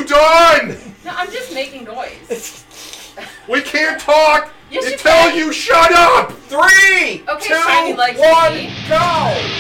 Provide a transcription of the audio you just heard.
you done? No, I'm just making noise. We can't talk Yes, you until can. you shut up. 3, Okay, 2, shiny legs 1, me. go!